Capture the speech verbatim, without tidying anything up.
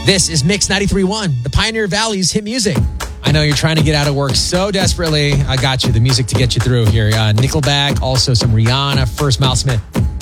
This is Mix ninety-three point one, the Pioneer Valley's hit music. I know you're trying to get out of work so desperately. I got you, the music to get you through here. Uh, Nickelback, also some Rihanna, First Mal Smith.